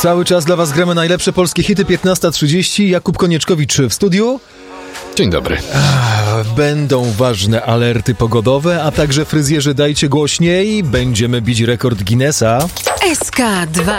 Cały czas dla Was gramy najlepsze polskie hity, 15:30. Jakub Konieczkowicz w studiu. Dzień dobry. Będą ważne alerty pogodowe, a także fryzjerzy dajcie głośniej. Będziemy bić rekord Guinnessa. SK2.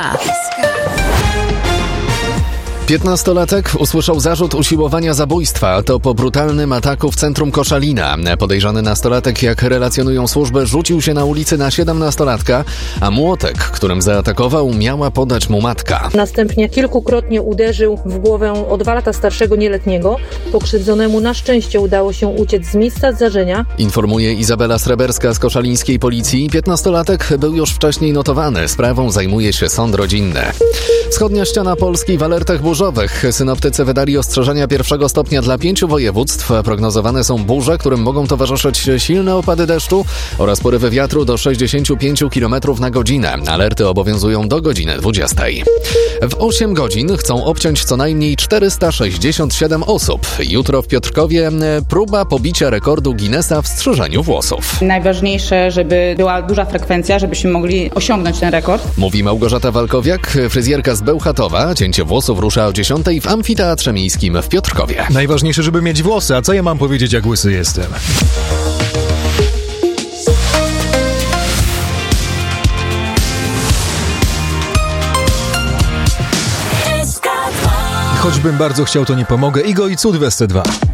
15-latek usłyszał zarzut usiłowania zabójstwa. To po brutalnym ataku w centrum Koszalina. Podejrzany nastolatek, jak relacjonują służby, rzucił się na ulicy na 17-latka, a młotek, którym zaatakował, miała podać mu matka. Następnie kilkukrotnie uderzył w głowę o 2 lata starszego nieletniego. Pokrzywdzonemu na szczęście udało się uciec z miejsca zdarzenia. Informuje Izabela Sreberska z koszalińskiej policji. 15-latek był już wcześniej notowany. Sprawą zajmuje się sąd rodzinny. Wschodnia ściana Polski w alertach burzowych. Synoptycy wydali ostrzeżenia 1 stopnia dla 5 województw. Prognozowane są burze, którym mogą towarzyszyć silne opady deszczu oraz porywy wiatru do 65 km na godzinę. Alerty obowiązują do godziny 20. W 8 godzin chcą obciąć co najmniej 467 osób. Jutro w Piotrkowie próba pobicia rekordu Guinnessa w strzyżeniu włosów. Najważniejsze, żeby była duża frekwencja, żebyśmy mogli osiągnąć ten rekord. Mówi Małgorzata Walkowiak, fryzjerka z Bełchatowa. Cięcie włosów rusza o 10:00 w Amfiteatrze Miejskim w Piotrkowie. Najważniejsze, żeby mieć włosy, a co ja mam powiedzieć, jak łysy jestem? Choćbym bardzo chciał, to nie pomogę. Igo i Cud w SC2.